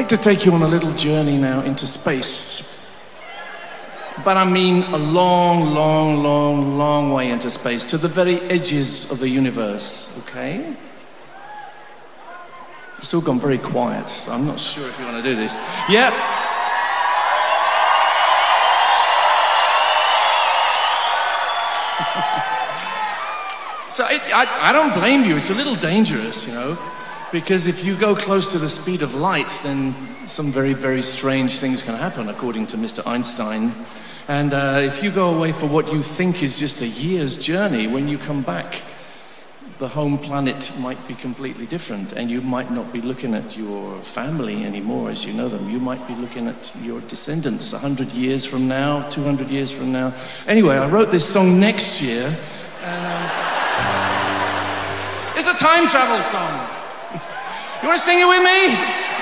like to take you on a little journey now into space. But I mean a long, long, long, long way into space, to the very edges of the universe, okay? It's all gone very quiet, so I'm not sure if you want to do this. Yep. So I don't blame you. It's a little dangerous, you know, because if you go close to the speed of light, then some very, very strange things can happen, according to Mr. Einstein. And if you go away for what you think is just a year's journey, when you come back, the home planet might be completely different, and you might not be looking at your family anymore as you know them. You might be looking at your descendants 100 years from now, 200 years from now. Anyway, I wrote this song next year. It's a time travel song. You want to sing it with me?